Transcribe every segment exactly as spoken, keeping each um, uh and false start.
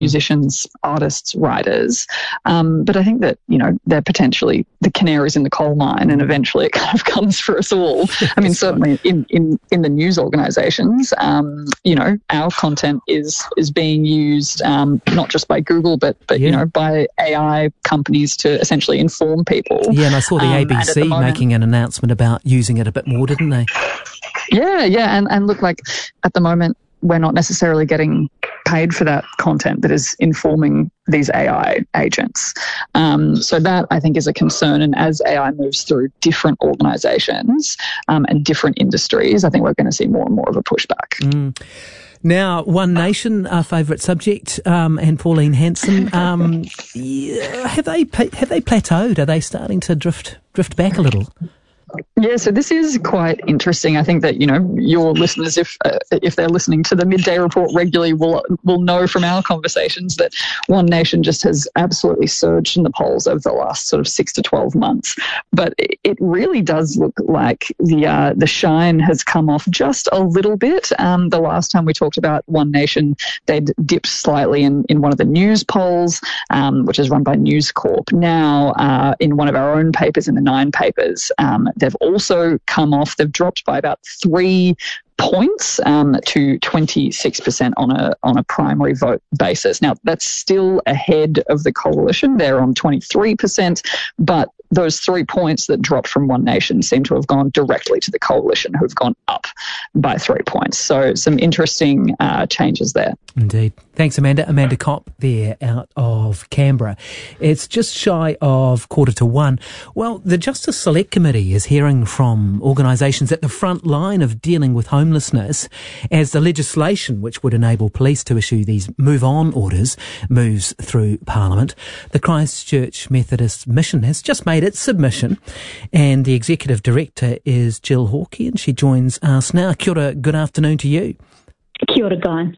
musicians, artists, writers. Um, but I think that, you know, they're potentially the canaries in the coal mine, and eventually it kind of comes for us all. I mean, certainly in, in, in the news organisations, um, you know, our content is is being used um, not just by Google, but, but yeah. you know, by A I companies to essentially inform people. Yeah, and I saw the um, A B C the moment, making an announcement about using it a bit more, didn't they? Yeah, yeah, and, and look, like at the moment, we're not necessarily getting paid for that content that is informing these A I agents. Um, so that, I think, is a concern. And as A I moves through different organisations um, and different industries, I think we're going to see more and more of a pushback. Mm. Now, One Nation, our favourite subject, um, and Pauline Hanson, um, yeah, have they have they plateaued? Are they starting to drift drift back a little? Yeah, so this is quite interesting. I think that, you know, your listeners, if uh, if they're listening to the Midday Report regularly, will will know from our conversations that One Nation just has absolutely surged in the polls over the last sort of six to twelve months. But it really does look like the uh, the shine has come off just a little bit. Um, the last time we talked about One Nation, they'd dipped slightly in, in one of the news polls, um, which is run by News Corp. Now, uh, in one of our own papers, in the Nine papers, um, they've also come off. They've dropped by about three points um, to twenty-six percent on a on a primary vote basis. Now, that's still ahead of the coalition. They're on twenty-three percent, but those three points that dropped from One Nation seem to have gone directly to the coalition, who've gone up by three points. So some interesting uh, changes there. Indeed. Thanks, Amanda. Amanda Kopp there out of Canberra. It's just shy of quarter to one. Well, the Justice Select Committee is hearing from organisations at the front line of dealing with homelessness as the legislation which would enable police to issue these move-on orders moves through Parliament. The Christchurch Methodist Mission has just made its submission, and the Executive Director is Jill Hawkey, and she joins us now. Kia ora, good afternoon to you. Kia ora, Guy.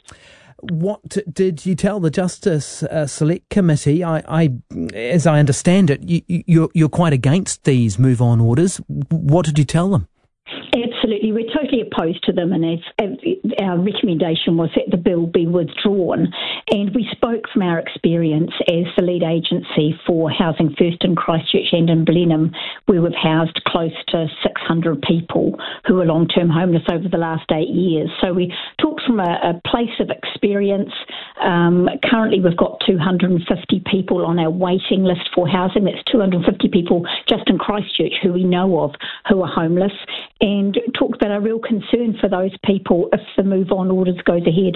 What did you tell the Justice uh, Select Committee? I, I, as I understand it, you, you're, you're quite against these move-on orders. What did you tell them? Absolutely. We're totally opposed to them, and as, as our recommendation was that the bill be withdrawn. And we spoke from our experience as the lead agency for Housing First in Christchurch and in Blenheim, where we've housed close to six hundred people who are long-term homeless over the last eight years. So we talked from a, a place of experience. Um, currently, we've got two hundred fifty people on our waiting list for housing. That's two hundred fifty people just in Christchurch who we know of who are homeless, and talked about a real concern for those people if the move-on orders goes ahead.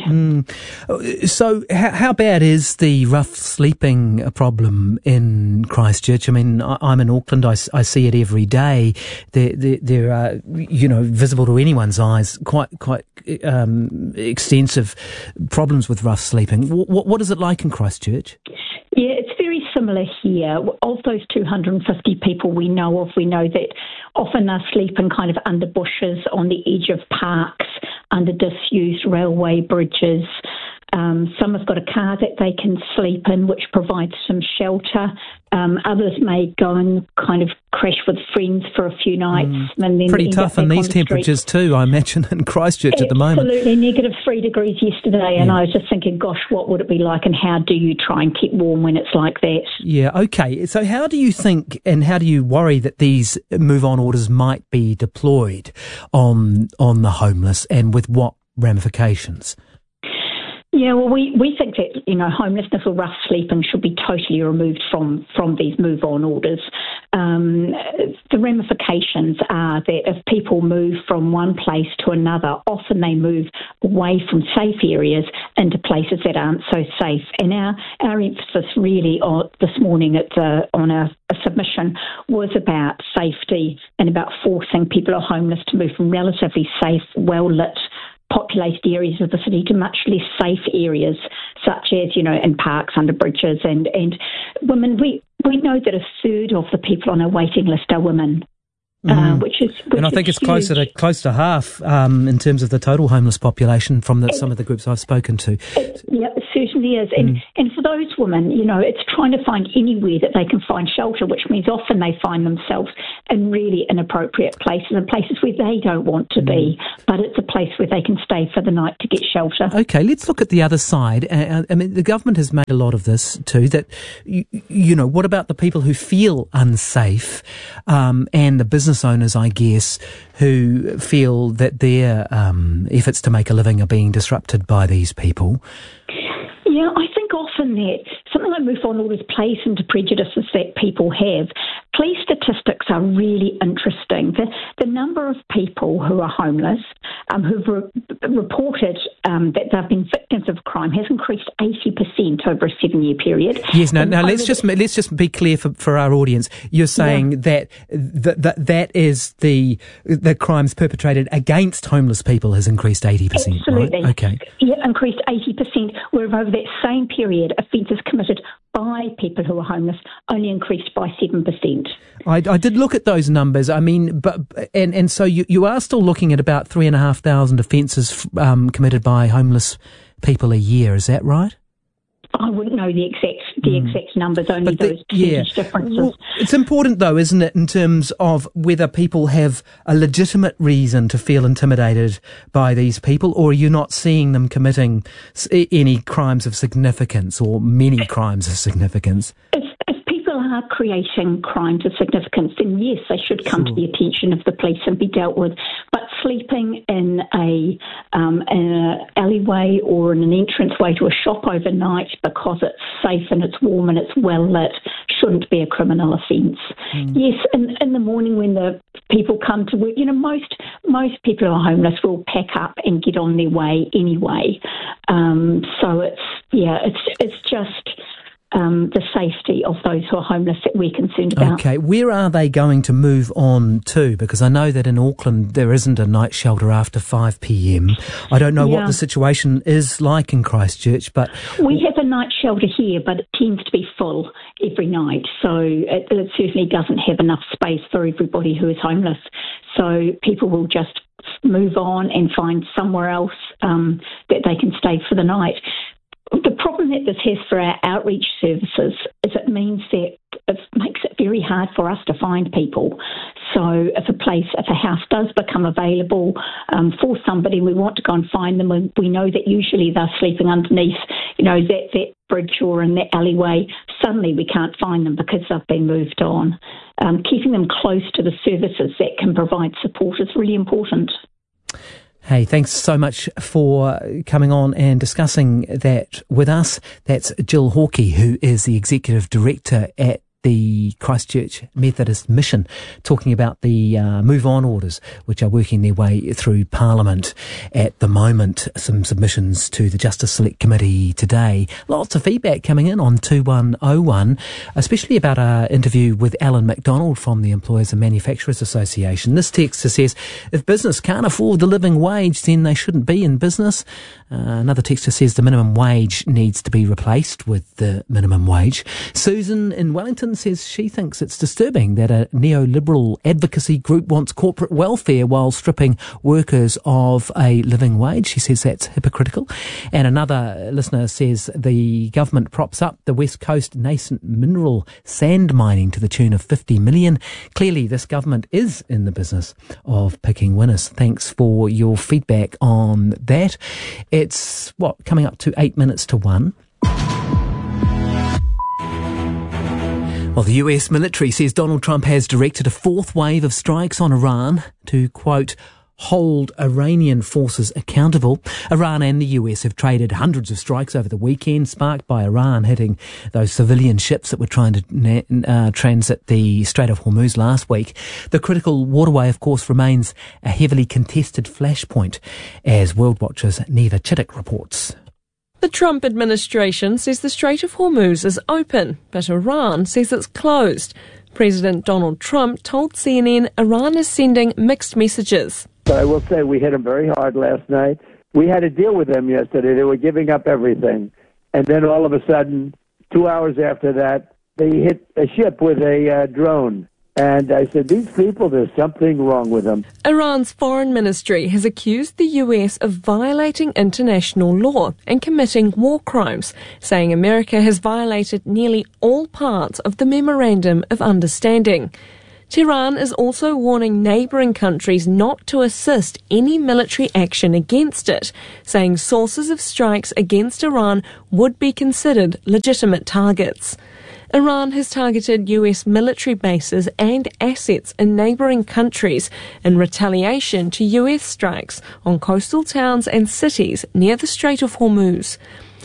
Mm. So how, how bad is the rough sleeping problem in Christchurch? I mean, I, I'm in Auckland. I, I see it every day. There, there, there are, you know, visible to anyone's eyes, quite quite um, extensive problems with rough sleeping. What, what is it like in Christchurch? Yeah, it's very similar here. Of those two hundred fifty people we know of, we know that often they're sleeping kind of under bushes, on the edge of parks, under disused railway bridges. Um, some have got a car that they can sleep in, which provides some shelter. Um, others may go and kind of crash with friends for a few nights. Mm. And then pretty tough in these temperatures too, I imagine, in Christchurch Absolutely, at the moment. Absolutely, negative three degrees yesterday, and yeah. I was just thinking, gosh, what would it be like, and how do you try and keep warm when it's like that? Yeah, okay. So how do you think, and how do you worry that these move-on orders might be deployed on on the homeless, and with what ramifications? Yeah, well, we, we think that, you know, homelessness or rough sleeping should be totally removed from, from these move-on orders. Um, the ramifications are that if people move from one place to another, often they move away from safe areas into places that aren't so safe. And our, our emphasis really on, this morning at the, on a, a submission was about safety and about forcing people who are homeless to move from relatively safe, well-lit, populated areas of the city to much less safe areas, such as, you know, in parks, under bridges, and, and women. We, we know that a third of the people on our waiting list are women. uh, mm. which is which and I think is it's huge. closer to close to half um, in terms of the total homeless population from the, some of the groups I've spoken to. It, yeah, it certainly is. And Mm. and for those women, you know, it's trying to find anywhere that they can find shelter, which means often they find themselves in really inappropriate places and places where they don't want to mm. be, but it's a place where they can stay for the night to get shelter. Okay, let's look at the other side. Uh, I mean, the government has made a lot of this too, that, you, you know, what about the people who feel unsafe um, and the business owners, I guess, who feel that their um, efforts to make a living are being disrupted by these people? Yeah, I think often that something like move on orders plays into prejudices that people have. Police statistics are really interesting. The, the number of people who are homeless, um, who've re- reported um, that they've been victims of crime, has increased eighty percent over a seven-year period. Yes, now, now let's just let's just be clear for, for our audience. You're saying yeah. that, that that that is the the crimes perpetrated against homeless people has increased eighty percent. Absolutely. Right? Okay. Yeah, increased eighty percent. Whereas over that same period, offences committed by people who are homeless only increased by seven percent. I, I did look at those numbers. I mean, but and, and so you, you are still looking at about three and a half thousand offences um, committed by homeless people a year. Is that right? I wouldn't know the exact the mm. exact numbers, only the, those percentage yeah. differences. Well, it's important, though, isn't it, in terms of whether people have a legitimate reason to feel intimidated by these people, or are you not seeing them committing any crimes of significance or many crimes of significance? If, if people are creating crimes of significance, then yes, they should come sure. to the attention of the police and be dealt with. But sleeping in a um, in an alleyway or in an entranceway to a shop overnight because it's safe and it's warm and it's well lit shouldn't be a criminal offence. Mm. Yes, in, in the morning when the people come to work, you know, most most people who are homeless will pack up and get on their way anyway. Um, so it's yeah, it's it's just. Um, the safety of those who are homeless that we're concerned about. Okay, where are they going to move on to? Because I know that in Auckland there isn't a night shelter after five p.m. I don't know yeah. what the situation is like in Christchurch, but... We have a night shelter here, but it tends to be full every night, so it, it certainly doesn't have enough space for everybody who is homeless. So people will just move on and find somewhere else um, that they can stay for the night. The problem that this has for our outreach services is it means that it makes it very hard for us to find people. So if a place, if a house does become available um, for somebody, we want to go and find them, and we know that usually they're sleeping underneath, you know, that, that bridge or in that alleyway. Suddenly we can't find them because they've been moved on. Um, keeping them close to the services that can provide support is really important. Hey, thanks so much for coming on and discussing that with us. That's Jill Hawkey, who is the Executive Director at the Christchurch Methodist Mission, talking about the uh, move on orders which are working their way through Parliament at the moment. Some submissions to the Justice Select Committee today. Lots of feedback coming in on two one oh one, especially about our interview with Alan McDonald from the Employers and Manufacturers Association. This texter says, if business can't afford the living wage, then they shouldn't be in business. Uh, another texter says the minimum wage needs to be replaced with the minimum wage. Susan in Wellington says she thinks it's disturbing that a neoliberal advocacy group wants corporate welfare while stripping workers of a living wage. She says that's hypocritical. And another listener says the government props up the West Coast nascent mineral sand mining to the tune of fifty million. Clearly this government is in the business of picking winners. Thanks for your feedback on that. It's, what, coming up to eight minutes to one. Well, the U S military says Donald Trump has directed a fourth wave of strikes on Iran to, quote, hold Iranian forces accountable. Iran and the U S have traded hundreds of strikes over the weekend, sparked by Iran hitting those civilian ships that were trying to uh, transit the Strait of Hormuz last week. The critical waterway, of course, remains a heavily contested flashpoint, as World Watch's Neva Chittick reports. The Trump administration says the Strait of Hormuz is open, but Iran says it's closed. President Donald Trump told C N N Iran is sending mixed messages. But I will say we hit them very hard last night. We had to deal with them yesterday. They were giving up everything. And then all of a sudden, two hours after that, they hit a ship with a uh, drone. And I said, these people, there's something wrong with them. Iran's foreign ministry has accused the U S of violating international law and committing war crimes, saying America has violated nearly all parts of the Memorandum of Understanding. Tehran is also warning neighbouring countries not to assist any military action against it, saying sources of strikes against Iran would be considered legitimate targets. Iran has targeted U S military bases and assets in neighbouring countries in retaliation to U S strikes on coastal towns and cities near the Strait of Hormuz.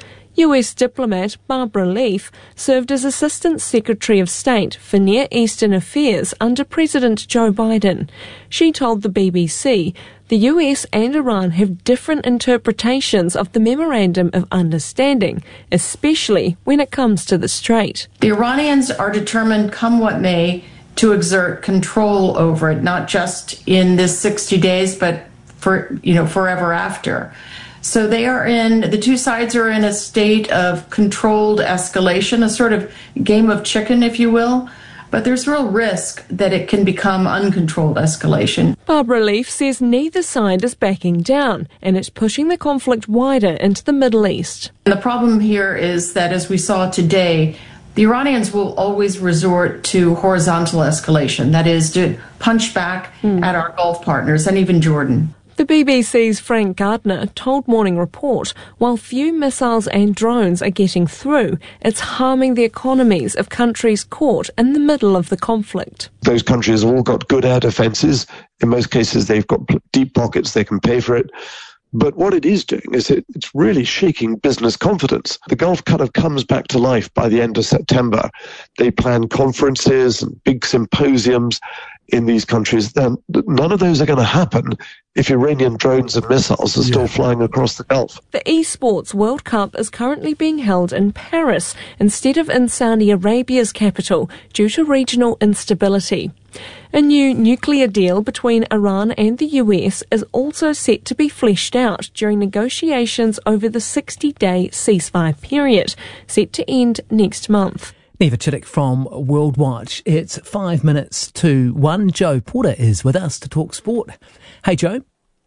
U S diplomat Barbara Leaf served as Assistant Secretary of State for Near Eastern Affairs under President Joe Biden. She told the B B C the U S and Iran have different interpretations of the Memorandum of Understanding, especially when it comes to the Strait. The Iranians are determined, come what may, to exert control over it, not just in this sixty days, but for, you know, forever after. So they are in, the two sides are in a state of controlled escalation, a sort of game of chicken, if you will. But there's real risk that it can become uncontrolled escalation. Barbara Leaf says neither side is backing down, and it's pushing the conflict wider into the Middle East. And the problem here is that, as we saw today, the Iranians will always resort to horizontal escalation, that is, to punch back mm. at our Gulf partners and even Jordan. The B B C's Frank Gardner told Morning Report, while few missiles and drones are getting through, it's harming the economies of countries caught in the middle of the conflict. Those countries have all got good air defences. In most cases, they've got deep pockets, they can pay for it. But what it is doing is it, it's really shaking business confidence. The Gulf kind of comes back to life by the end of September. They plan conferences and big symposiums in these countries. Then none of those are going to happen if Iranian drones and missiles are yeah. still flying across the Gulf. The Esports World Cup is currently being held in Paris instead of in Saudi Arabia's capital due to regional instability. A new nuclear deal between Iran and the U S is also set to be fleshed out during negotiations over the sixty-day ceasefire period, set to end next month. Neva Chittick from World Watch. It's five minutes to one. Joe Porter is with us to talk sport. Hey, Joe.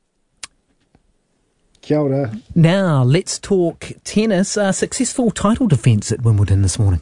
Kia ora. Now, let's talk tennis. A successful title defence at Wimbledon this morning.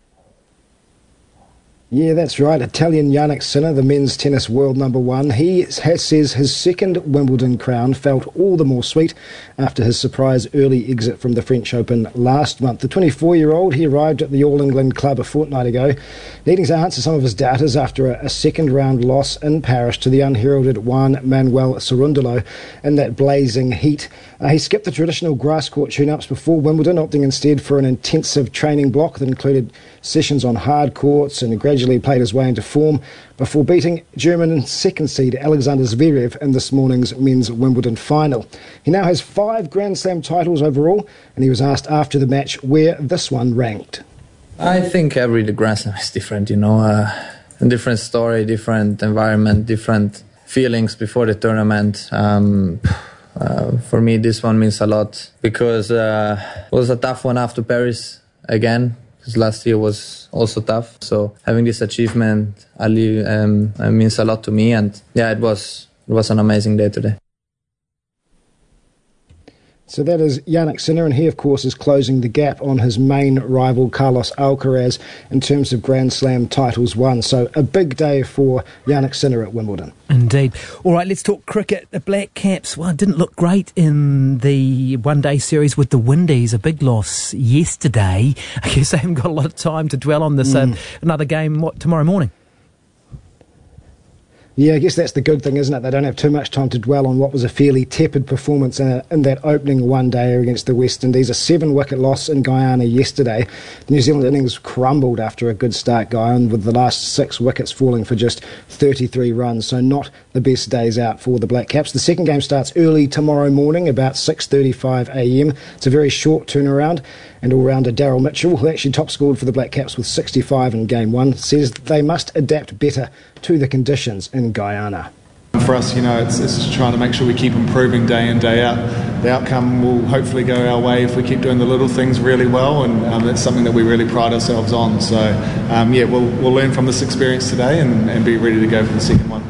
Yeah, that's right. Italian Jannik Sinner, the men's tennis world number one, he has, says his second Wimbledon crown felt all the more sweet after his surprise early exit from the French Open last month. The twenty-four-year-old, he arrived at the All England Club a fortnight ago, needing to answer some of his doubters after a, a second-round loss in Paris to the unheralded Juan Manuel Cerundolo in that blazing heat. Uh, he skipped the traditional grass court tune-ups before Wimbledon, opting instead for an intensive training block that included sessions on hard courts, and gradually played his way into form before beating German second seed Alexander Zverev in this morning's men's Wimbledon final. He now has five Grand Slam titles overall, and he was asked after the match where this one ranked. I think every Grand Slam is different, you know, uh, a different story, different environment, different feelings before the tournament. Um, uh, for me, this one means a lot because uh, it was a tough one after Paris again. Because last year was also tough. So having this achievement Ali, um, means a lot to me. And yeah, it was it was an amazing day today. So that is Jannik Sinner, and he, of course, is closing the gap on his main rival, Carlos Alcaraz, in terms of Grand Slam titles won. So a big day for Jannik Sinner at Wimbledon. Indeed. All right, let's talk cricket. The Black Caps, well, didn't look great in the one-day series with the Windies. A big loss yesterday. I guess they haven't got a lot of time to dwell on this. Mm. Uh, another game, what, tomorrow morning? Yeah, I guess that's the good thing, isn't it? They don't have too much time to dwell on what was a fairly tepid performance in, a, in that opening one-day against the West Indies. A seven-wicket loss in Guyana yesterday. The New Zealand innings crumbled after a good start, Guyana, with the last six wickets falling for just thirty-three runs. So not the best days out for the Black Caps. The second game starts early tomorrow morning, about six thirty-five a m. It's a very short turnaround. And all-rounder Daryl Mitchell, who actually top-scored for the Black Caps with sixty-five in Game one, says they must adapt better to the conditions in Guyana. For us, you know, it's, it's trying to make sure we keep improving day in, day out. the outcome will hopefully go our way if we keep doing the little things really well, and um, that's something that we really pride ourselves on. So, um, yeah, we'll, we'll learn from this experience today and, and be ready to go for the second one.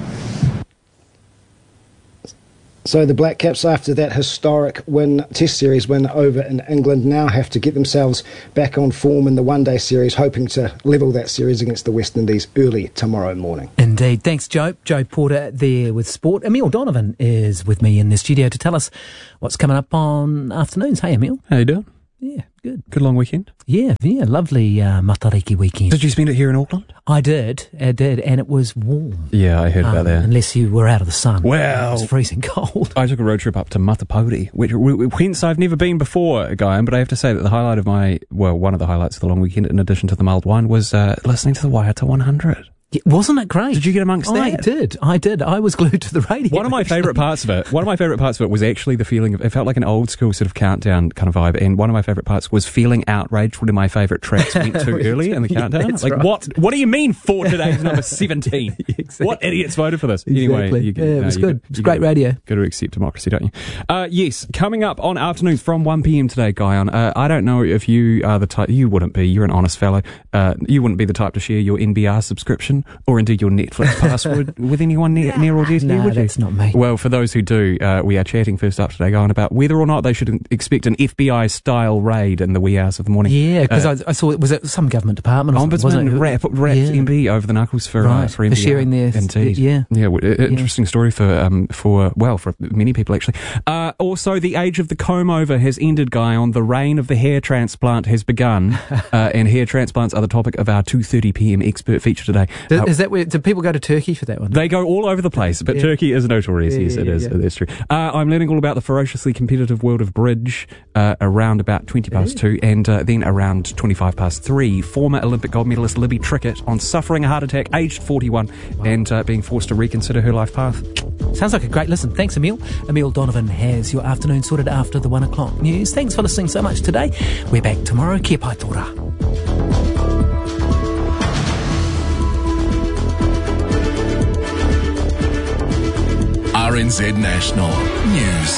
So the Black Caps, after that historic win, Test series win over in England, now have to get themselves back on form in the one-day series, hoping to level that series against the West Indies early tomorrow morning. Indeed. Thanks, Joe. Joe Porter there with sport. Emil Donovan is with me in the studio to tell us what's coming up on afternoons. Hey, Emil. How you doing? Yeah, good. Good long weekend? Yeah, yeah, lovely uh, Matariki weekend. Did you spend it here in Auckland? I did, I did, and it was warm. Yeah, I heard um, about that. Unless you were out of the sun. Well, it was freezing cold. I took a road trip up to Matapori, which whence I've never been before, Guyon, but I have to say that the highlight of my, well, one of the highlights of the long weekend, in addition to the mulled wine, was uh, listening to the Waiata one hundred. Yeah, wasn't it great? Did you get amongst that? I did. I did. I was glued to the radio. One of my actually. favourite parts of it, one of my favourite parts of it was actually the feeling of, it felt like an old school sort of countdown kind of vibe, and one of my favourite parts was feeling outraged when my favourite tracks went too early in the countdown. Yeah, like, right. what What do you mean for today's number seventeen? Exactly. What idiots voted for this? Exactly. Anyway, you, yeah, it no, was you good. Got, It's great got, radio. Got to accept democracy, don't you? Uh, yes, coming up on afternoons from one p.m. today, Guyon. Uh, I don't know if you are the type, you wouldn't be, you're an honest fellow, uh, you wouldn't be the type to share your N B R subscription or indeed your Netflix password with anyone near, near or dear to you, No, would you? that's not me. Well, for those who do, uh, we are chatting first up today, Guyon, about whether or not they should expect an F B I-style raid in the wee hours of the morning. Yeah, because uh, I, I saw it was it some government department or something, wasn't Ombudsman it? rap, rapped yeah. M B over the knuckles for, right. uh, for M B R. For sharing their... Indeed. Yeah. Yeah, w- uh, interesting story for, um, for, well, for many people actually. Uh, also, the age of the comb-over has ended, Guyon. The reign of the hair transplant has begun, uh, and hair transplants are the topic of our two thirty p.m. expert feature today. Is, uh, is that where, do people go to Turkey for that one? They go all over the place, but yeah. Turkey is notorious. Yeah, yes, yeah, it is. yeah. That's true. Uh, I'm learning all about the ferociously competitive world of bridge uh, around about twenty past two, and uh, then around twenty-five past three. Former Olympic gold medalist Libby Trickett on suffering a heart attack, aged forty-one, wow. and uh, being forced to reconsider her life path. Sounds like a great listen. Thanks, Emil. Emil Donovan has your afternoon sorted after the one o'clock news. Thanks for listening so much today. We're back tomorrow. Kia pai tōra. R N Z National News.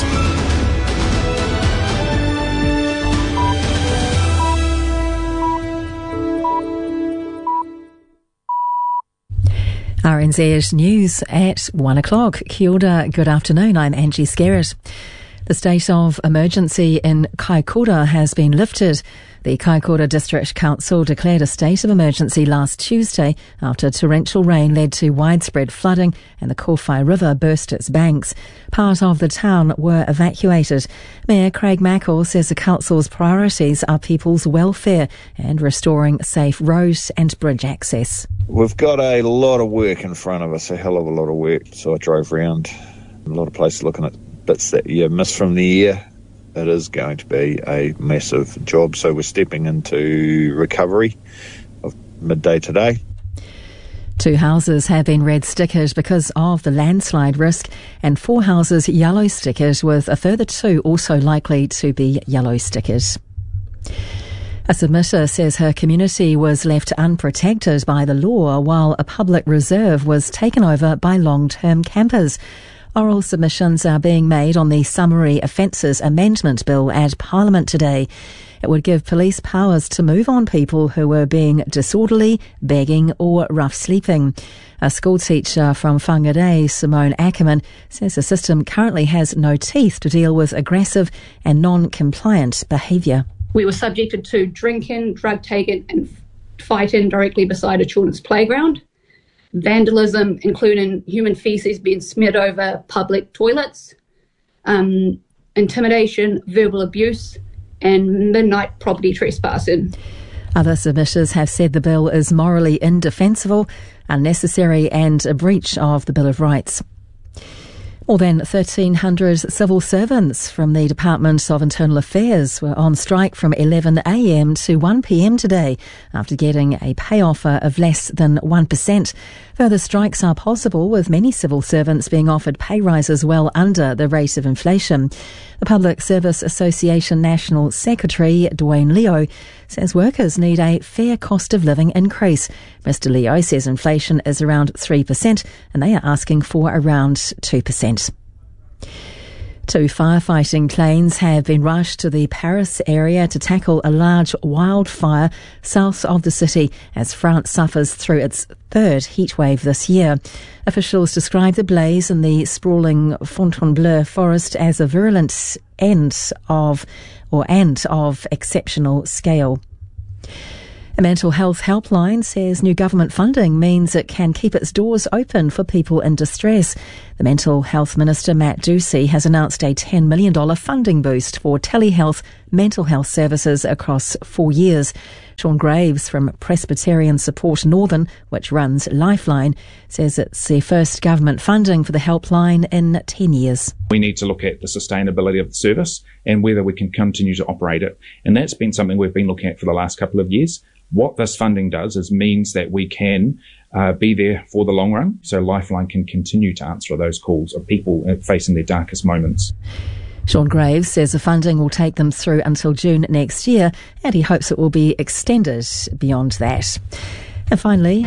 R N Z News at one o'clock. Kia ora, good afternoon. I'm Angie Skerritt. The state of emergency in Kaikoura has been lifted. The Kaikoura District Council declared a state of emergency last Tuesday after torrential rain led to widespread flooding and the Kowhai River burst its banks. Part of the town were evacuated. Mayor Craig Mackle says the council's priorities are people's welfare and restoring safe road and bridge access. We've got a lot of work in front of us, a hell of a lot of work. So I drove around a lot of places looking at bits that you miss from the year. It is going to be a massive job. So we're stepping into recovery of midday today. Two houses have been red stickered because of the landslide risk, and four houses yellow stickered, with a further two also likely to be yellow stickered. A submitter says her community was left unprotected by the law while a public reserve was taken over by long-term campers. Oral submissions are being made on the Summary Offences Amendment Bill at Parliament today. It would give police powers to move on people who were being disorderly, begging or rough sleeping. A school teacher from Whangarei, Simone Ackerman, says the system currently has no teeth to deal with aggressive and non-compliant behaviour. We were subjected to drinking, drug taking and fighting directly beside a children's playground. Vandalism, including human feces being smeared over public toilets, um, intimidation, verbal abuse, and midnight property trespassing. Other submitters have said the bill is morally indefensible, unnecessary and a breach of the Bill of Rights. More than thirteen hundred civil servants from the Department of Internal Affairs were on strike from eleven a.m. to one p.m. today after getting a pay offer of less than one percent. Further strikes are possible, with many civil servants being offered pay rises well under the rate of inflation. The Public Service Association National Secretary, Dwayne Leo, says workers need a fair cost of living increase. Mister Leo says inflation is around three percent and they are asking for around two percent. Two firefighting planes have been rushed to the Paris area to tackle a large wildfire south of the city as France suffers through its third heatwave this year. Officials describe the blaze in the sprawling Fontainebleau forest as a virulent end of, or end of exceptional scale. A mental health helpline says new government funding means it can keep its doors open for people in distress. The Mental Health Minister, Matt Ducey, has announced a ten million dollars funding boost for telehealth mental health services across four years. Sean Graves from Presbyterian Support Northern, which runs Lifeline, says it's the first government funding for the helpline in ten years. We need to look at the sustainability of the service and whether we can continue to operate it. And that's been something we've been looking at for the last couple of years. What this funding does is means that we can uh, be there for the long run, so Lifeline can continue to answer those calls of people facing their darkest moments. Sean Graves says the funding will take them through until June next year, and he hopes it will be extended beyond that. And finally,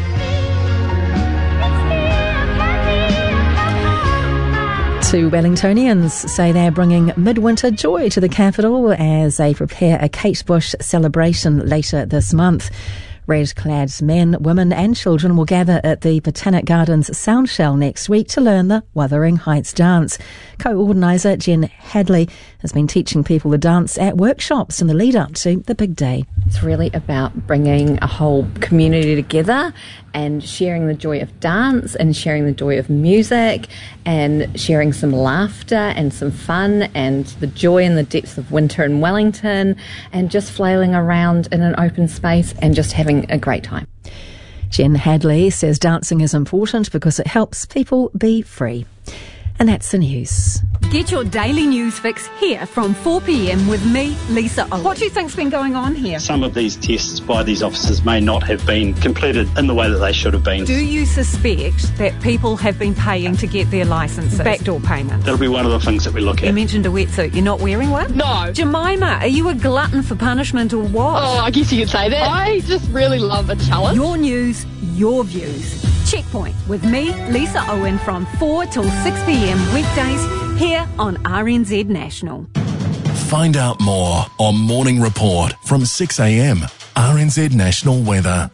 two Wellingtonians say they're bringing midwinter joy to the capital as they prepare a Kate Bush celebration later this month. Red-clad men, women and children will gather at the Botanic Gardens Soundshell next week to learn the Wuthering Heights dance. Co-organiser Jen Hadley has been teaching people the dance at workshops in the lead-up to the big day. It's really about bringing a whole community together and sharing the joy of dance and sharing the joy of music and sharing some laughter and some fun and the joy and the depths of winter in Wellington and just flailing around in an open space and just having a great time. Jen Hadley says dancing is important because it helps people be free. And that's the news. Get your daily news fix here from four p.m. with me, Lisa Owen. What do you think's been going on here? Some of these tests by these officers may not have been completed in the way that they should have been. Do you suspect that people have been paying to get their licences? Backdoor payment. That'll be one of the things that we look at. You mentioned a wetsuit. You're not wearing one? No. Jemima, are you a glutton for punishment or what? Oh, I guess you could say that. I just really love a challenge. Your news, your views. Checkpoint with me, Lisa Owen, from four till six p.m. weekdays here on R N Z National. Find out more on Morning Report from six a.m. R N Z National Weather.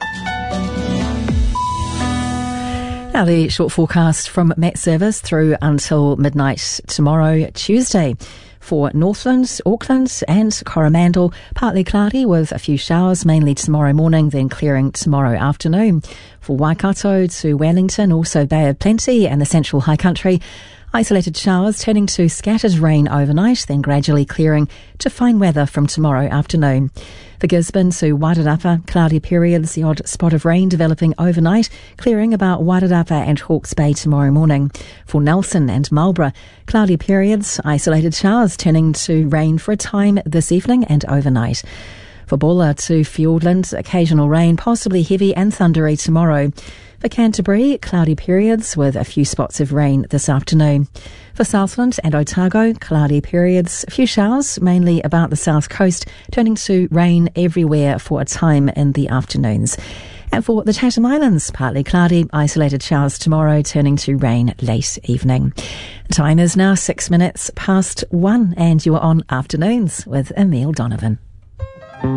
Now the short forecast from Met Service through until midnight tomorrow, Tuesday. For Northland, Auckland and Coromandel, partly cloudy with a few showers, mainly tomorrow morning, then clearing tomorrow afternoon. For Waikato to Wellington, also Bay of Plenty and the Central High Country, isolated showers turning to scattered rain overnight, then gradually clearing to fine weather from tomorrow afternoon. For Gisborne to Wairarapa, cloudy periods, the odd spot of rain developing overnight, clearing about Wairarapa and Hawke's Bay tomorrow morning. For Nelson and Marlborough, cloudy periods, isolated showers turning to rain for a time this evening and overnight. For Bulla to Fiordland, occasional rain, possibly heavy and thundery tomorrow. For Canterbury, cloudy periods with a few spots of rain this afternoon. For Southland and Otago, cloudy periods, a few showers, mainly about the south coast, turning to rain everywhere for a time in the afternoons. And for the Chatham Islands, partly cloudy, isolated showers tomorrow, turning to rain late evening. The time is now six minutes past one, and you are on Afternoons with Emile Donovan.